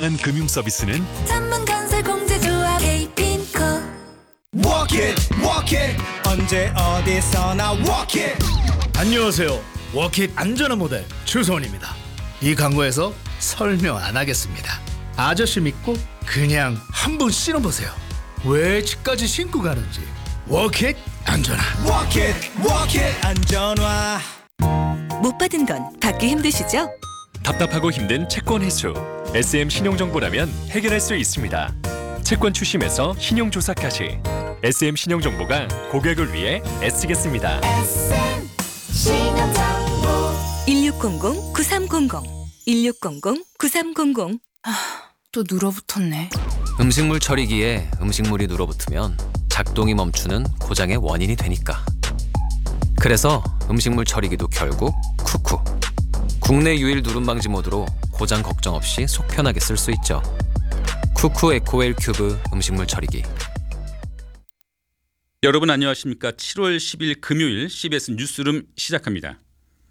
안전한 금융 서비스는 전문건설 공제조합 KP인코. Walk it 언제 어디서나 walk it. 안녕하세요. 워킷 안전한 모델 주소원입니다. 이 광고에서 설명 안 하겠습니다. 아저씨 믿고 그냥 한번 신어보세요. 왜 집까지 신고 가는지. 워킷 안전한. Walk it 안전화. 못 받은 돈 받기 힘드시죠? 답답하고 힘든 채권 회수. SM 신용정보라면 해결할 수 있습니다. 채권 추심에서 신용조사까지 SM 신용정보가 고객을 위해 애쓰겠습니다. 1600-9300 1600-9300. 또 눌어붙었네. 음식물 처리기에 음식물이 눌어붙으면 작동이 멈추는 고장의 원인이 되니까. 그래서 음식물 처리기도 결국 쿠쿠. 국내 유일 누름 방지 모드로 고장 걱정 없이 속 편하게 쓸 수 있죠. 쿠쿠 에코웰 큐브 음식물 처리기. 여러분 안녕하십니까? 7월 10일 금요일 CBS 뉴스룸 시작합니다.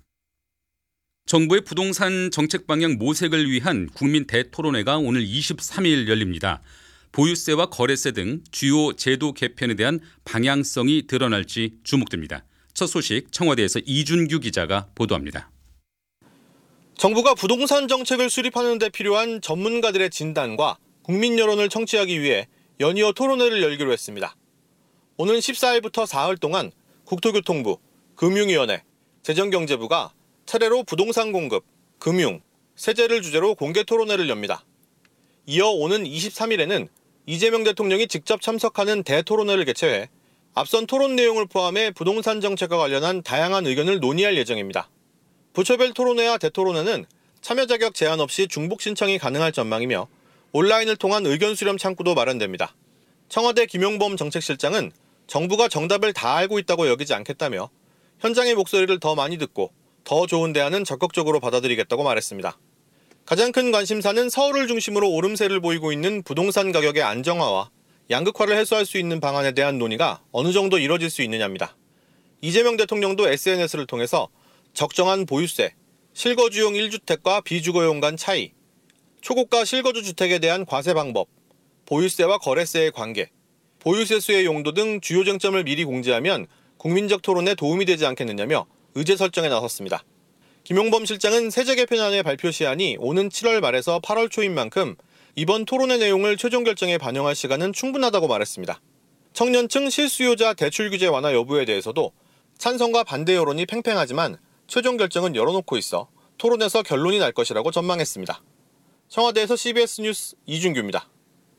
정부의 부동산 정책 방향 모색을 위한 국민 대토론회가 오늘 23일 열립니다. 보유세와 거래세 등 주요 제도 개편에 대한 방향성이 드러날지 주목됩니다. 첫 소식 청와대에서 이준규 기자가 보도합니다. 정부가 부동산 정책을 수립하는 데 필요한 전문가들의 진단과 국민 여론을 청취하기 위해 연이어 토론회를 열기로 했습니다. 오는 14일부터 사흘 동안 국토교통부, 금융위원회, 재정경제부가 차례로 부동산 공급, 금융, 세제를 주제로 공개 토론회를 엽니다. 이어 오는 23일에는 이재명 대통령이 직접 참석하는 대토론회를 개최해 앞선 토론 내용을 포함해 부동산 정책과 관련한 다양한 의견을 논의할 예정입니다. 부처별 토론회와 대토론회는 참여 자격 제한 없이 중복 신청이 가능할 전망이며 온라인을 통한 의견 수렴 창구도 마련됩니다. 청와대 김용범 정책실장은 정부가 정답을 다 알고 있다고 여기지 않겠다며 현장의 목소리를 더 많이 듣고 더 좋은 대안은 적극적으로 받아들이겠다고 말했습니다. 가장 큰 관심사는 서울을 중심으로 오름세를 보이고 있는 부동산 가격의 안정화와 양극화를 해소할 수 있는 방안에 대한 논의가 어느 정도 이뤄질 수 있느냐입니다. 이재명 대통령도 SNS를 통해서 적정한 보유세, 실거주용 1주택과 비주거용 간 차이, 초고가 실거주 주택에 대한 과세 방법, 보유세와 거래세의 관계, 보유세 수의 용도 등 주요 쟁점을 미리 공지하면 국민적 토론에 도움이 되지 않겠느냐며 의제 설정에 나섰습니다. 김용범 실장은 세제 개편안의 발표 시한이 오는 7월 말에서 8월 초인 만큼 이번 토론회 내용을 최종 결정에 반영할 시간은 충분하다고 말했습니다. 청년층 실수요자 대출 규제 완화 여부에 대해서도 찬성과 반대 여론이 팽팽하지만 최종 결정은 열어놓고 있어 토론에서 결론이 날 것이라고 전망했습니다. 청와대에서 CBS 뉴스 이준규입니다.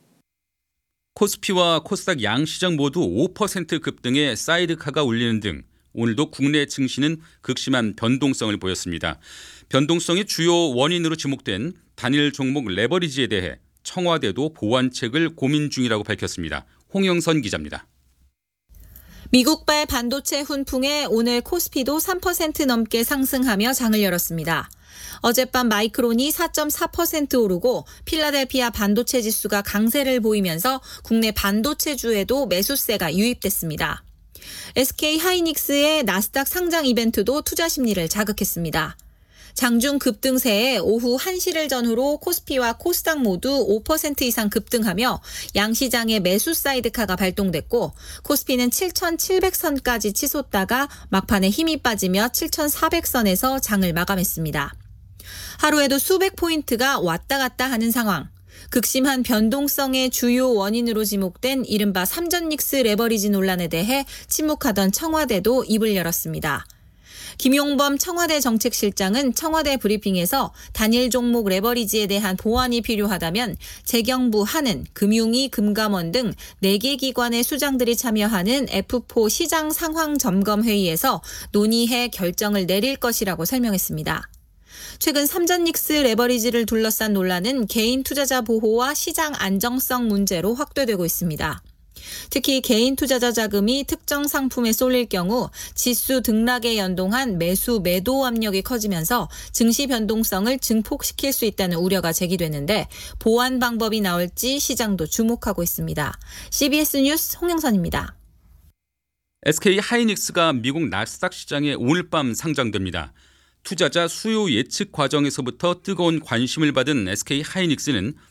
코스피와 코스닥 양시장 모두 5% 급등의 사이드카가 울리는 등 오늘도 국내 증시는 극심한 변동성을 보였습니다. 변동성의 주요 원인으로 지목된 단일 종목 레버리지에 대해 청와대도 보완책을 고민 중이라고 밝혔습니다. 홍영선 기자입니다. 미국발 반도체 훈풍에 오늘 코스피도 3% 넘게 상승하며 장을 열었습니다. 어젯밤 마이크론이 4.4% 오르고 필라델피아 반도체 지수가 강세를 보이면서 국내 반도체주에도 매수세가 유입됐습니다. SK 하이닉스의 나스닥 상장 이벤트도 투자 심리를 자극했습니다. 장중 급등세에 오후 1시를 전후로 코스피와 코스닥 모두 5% 이상 급등하며 양시장의 매수 사이드카가 발동됐고 코스피는 7,700선까지 치솟다가 막판에 힘이 빠지며 7,400선에서 장을 마감했습니다. 하루에도 수백 포인트가 왔다 갔다 하는 상황. 극심한 변동성의 주요 원인으로 지목된 이른바 삼전닉스 레버리지 논란에 대해 침묵하던 청와대도 입을 열었습니다. 김용범 청와대 정책실장은 청와대 브리핑에서 단일 종목 레버리지에 대한 보완이 필요하다면 재경부 하는, 금융위, 금감원 등 4개 기관의 수장들이 참여하는 F4 시장 상황 점검 회의에서 논의해 결정을 내릴 것이라고 설명했습니다. 최근 삼전닉스 레버리지를 둘러싼 논란은 개인 투자자 보호와 시장 안정성 문제로 확대되고 있습니다. 특히 개인 투자자 자금이 특정 상품에 쏠릴 경우 지수 등락에 연동한 매수 매도 압력이 커지면서 증시 변동성을 증폭시킬 수 있다는 우려가 제기되는데 보완 방법이 나올지 시장도 주목하고 있습니다. CBS 뉴스 홍영선입니다. SK 하이닉스가 미국 나스닥 시장에 오늘 밤 상장됩니다. 투자자 수요 예측 과정에서부터 뜨거운 관심을 받은 SK 하이닉스는